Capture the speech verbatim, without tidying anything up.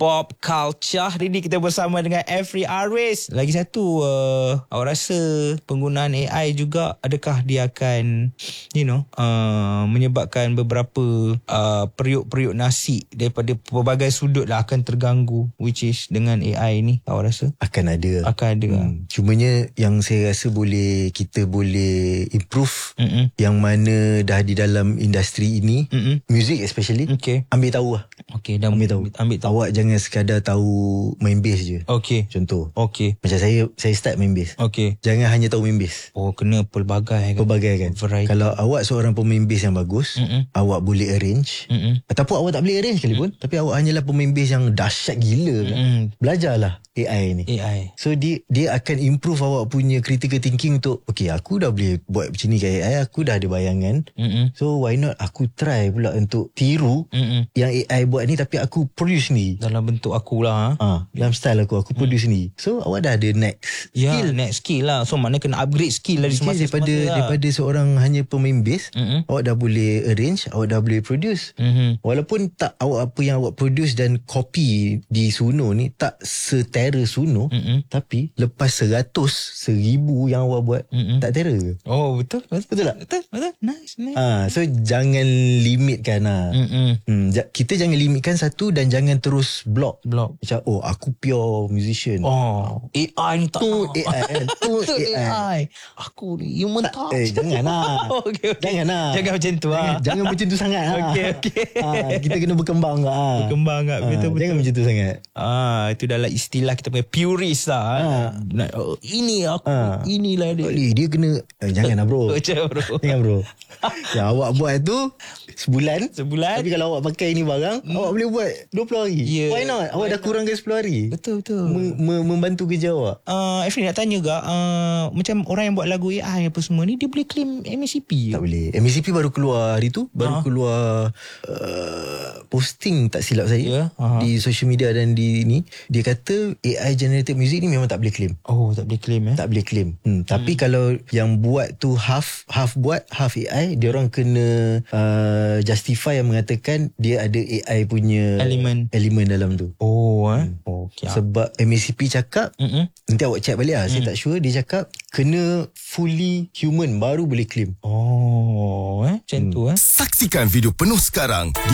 Pop Culture. Hari ni kita bersama dengan Every Aris. Lagi satu, uh, awak rasa penggunaan A I juga, adakah dia akan, you know, uh, menyebabkan beberapa uh, periuk-periuk nasi daripada pelbagai sudut lah akan terganggu, which is dengan A I ni, awak rasa? Akan ada. Akan ada. Hmm. Cumanya yang saya rasa boleh, kita boleh improve, Mm-mm. yang mana dah di dalam industri ini, Mm-mm. music especially, Okay. ambil tahu lah. Okay, dah Ambil tahu. Ambil tahu. Awak jangan sekadar tahu main bass je. Okay. Contoh. Okay. Macam saya, saya start main bass. Okay. Jangan hanya tahu main bass. Oh, kena pelbagai kan? Pelbagai kan. Variety. Kalau awak seorang pemain bass yang bagus, Mm-mm. awak boleh arrange. Mm-mm. Ataupun awak tak boleh arrange sekalipun, tapi awak hanyalah pemain bass yang dahsyat gila kan. Mm. Belajarlah A I ni. A I. So dia dia akan improve awak punya critical thinking untuk, okay, aku dah boleh buat macam ni kat A I, aku dah ada bayangan. Mm-mm. So why not aku try pula untuk tiru Mm-mm. yang A I buat ni, tapi aku produce ni. Dalam bentuk akulah. Ha? Ah, dalam style aku, aku produce ni. So awak dah ada next Ya, skill. next skill lah. So maknanya kena upgrade skill dari Jadi semasa daripada lah. daripada seorang hanya pemain bass, Mm-mm. awak dah boleh arrange, awak dah boleh produce. Mm-hmm. Walaupun tak awak apa yang awak produce dan copy di Suno ni tak setera Suno, Mm-mm. tapi lepas seratus, seribu yang awak buat, Mm-mm. tak tera ke? Oh, betul. Betul, Betul tak? Betul, betul. Nice, nice. Ah, so jangan limitkan lah. Mm-mm. Hmm, ja- kita jangan limitkan satu dan jangan terus block. Block. Macam, oh aku pure musician. Oh, A I ni tak Tu nak. A I kan. Tu Tu A I. A I. Aku ni human touch. Eh, jangan lah. okay, okay. Jangan lah. Jangan macam tu Jangan, lah. jangan macam tu sangat lah. Okey, okey. Ah, kita kena berkembang lah. Berkembang tak? Ah, Betul-betul. Jangan macam tu sangat. Ah, itu dalam istilah kita punya purist lah. Ah. Nak, oh, ini aku, Ah. inilah dia. Boleh, dia kena eh, jangan lah bro. Macam bro. Jangan bro. Yang awak buat tu sebulan. Sebulan. Tapi kalau awak pakai ni barang, hmm. awak boleh buat dua puluh hari. Yeah. Why not? Awak Why dah not? kurangkan sepuluh hari. Betul, betul. Mem- mem- membantu kerja awak. Uh, Efri nak tanya juga, uh, macam orang yang buat lagu A I apa semua ni, dia boleh claim M A C P? Tak boleh. M A C P baru keluar hari tu. Baru Ha. keluar uh, posting tak silap saya. Ya, ha. Di social media dan di ni. Dia kata A I generated music ni memang tak boleh claim. Oh, tak boleh claim eh? Tak boleh claim. Hmm. Tapi kalau yang buat tu half half buat, half A I, dia orang kena uh, justify yang mengatakan dia ada A I punya Elemen. elemen dalam tu. Oh, eh? Oh, okay. Sebab M A C P cakap, Mm-mm. nanti awak check balik lah, saya tak sure, dia cakap kena fully human baru boleh claim. Oh, eh? Macam tu eh? Saksikan video penuh sekarang di